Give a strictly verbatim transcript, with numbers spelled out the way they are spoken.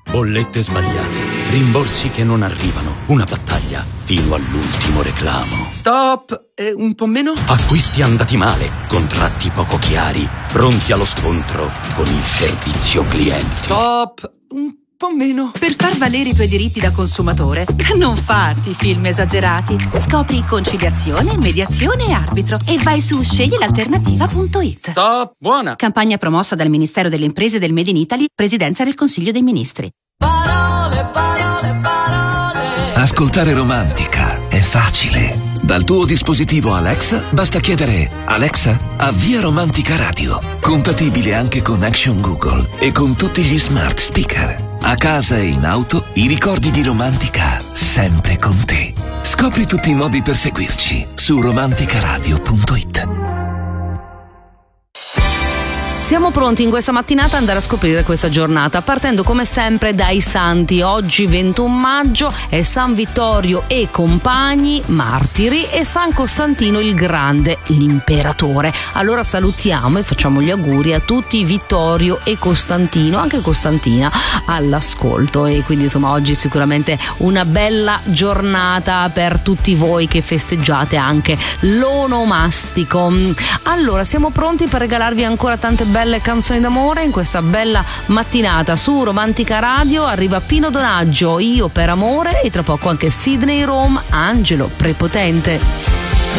bollette sbagliate, rimborsi che non arrivano, una battaglia fino all'ultimo reclamo. Stop! Eh, un po' meno? Acquisti andati male, contratti poco chiari, pronti allo scontro con il servizio clienti. Stop! Un po' meno. Per far valere i tuoi diritti da consumatore, non farti film esagerati. Scopri conciliazione, mediazione e arbitro e vai su scegli l'alternativa punto it. Stop! Buona! Campagna promossa dal Ministero delle Imprese del Made in Italy, Presidenza del Consiglio dei Ministri. Parole, parole, parole. Ascoltare Romantica è facile. Dal tuo dispositivo Alexa basta chiedere: Alexa, avvia Romantica Radio. Compatibile anche con Action Google e con tutti gli smart speaker. A casa e in auto, i ricordi di Romantica sempre con te. Scopri tutti i modi per seguirci su romanticaradio punto it. Siamo pronti in questa mattinata ad andare a scoprire questa giornata, partendo come sempre dai santi. Oggi ventuno maggio è San Vittorio e compagni, martiri, e San Costantino il Grande, l'imperatore. Allora salutiamo e facciamo gli auguri a tutti Vittorio e Costantino, anche Costantina all'ascolto, e quindi insomma oggi sicuramente una bella giornata per tutti voi che festeggiate anche l'onomastico. Allora siamo pronti per regalarvi ancora tante belle belle canzoni d'amore in questa bella mattinata. Su Romantica Radio arriva Pino Donaggio, Io per amore, e tra poco anche Sidney Rome, Angelo Prepotente.